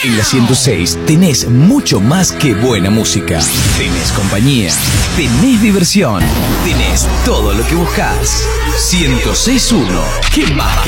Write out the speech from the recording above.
En la 106 tenés mucho más que buena música. Tenés compañía, tenés diversión, tenés todo lo que buscas. 106.1. ¿Qué más?